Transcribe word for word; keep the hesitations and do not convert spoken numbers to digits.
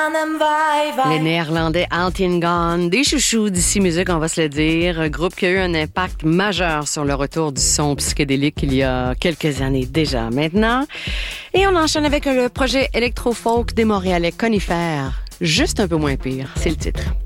Les Néerlandais Out and Gone, des chouchous d'ici musique, on va se le dire. Un groupe qui a eu un impact majeur sur le retour du son psychédélique il y a quelques années déjà maintenant. Et on enchaîne avec le projet électro-folk des Montréalais Conifères. Juste un peu moins pire, c'est le titre.